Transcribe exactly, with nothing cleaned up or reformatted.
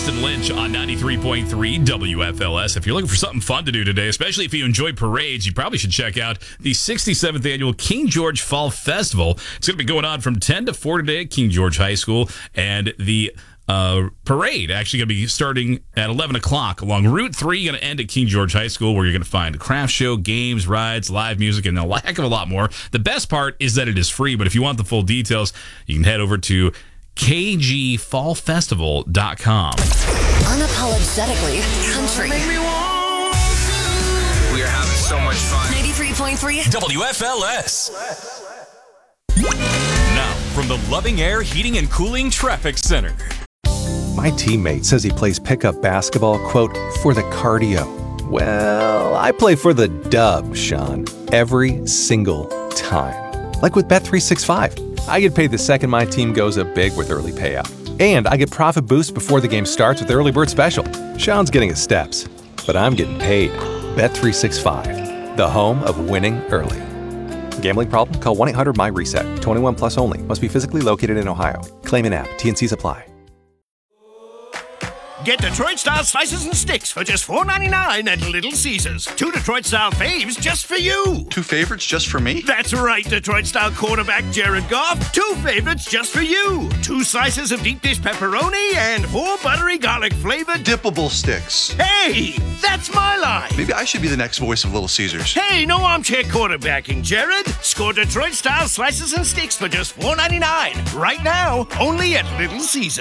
Preston Lynch on ninety-three point three W F L S. If you're looking for something fun to do today, especially if you enjoy parades, you probably should check out the sixty-seventh Annual King George Fall Festival. It's going to be going on from ten to four today at King George High School, and the Uh, parade actually going to be starting at eleven o'clock along Route three, going to end at King George High School, where you're going to find a craft show, games, rides, live music, and a heck of a lot more. The best part is that it is free, but if you want the full details, you can head over to k g fall festival dot com. Unapologetically country. We are having so much fun. ninety-three point three W F L S. Now, from the Loving Air Heating and Cooling Traffic Center. My teammate says he plays pickup basketball, quote, for the cardio. Well, I play for the dub, Sean, every single time. Like with Bet three sixty-five. I get paid the second my team goes up big with early payout. And I get profit boost before the game starts with Early Bird Special. Sean's getting his steps, but I'm getting paid. Bet three sixty-five, the home of winning early. Gambling problem? Call one eight hundred M Y reset. twenty-one plus only. Must be physically located in Ohio. Claim in app. T and Cs apply. Get Detroit-style slices and sticks for just four ninety-nine at Little Caesars. Two Detroit-style faves just for you. Two favorites just for me? That's right, Detroit-style quarterback Jared Goff. Two favorites just for you. Two slices of deep dish pepperoni and four buttery garlic-flavored Dippable sticks. Hey, that's my line. Maybe I should be the next voice of Little Caesars. Hey, no armchair quarterbacking, Jared. Score Detroit-style slices and sticks for just four ninety-nine. Right now, only at Little Caesars.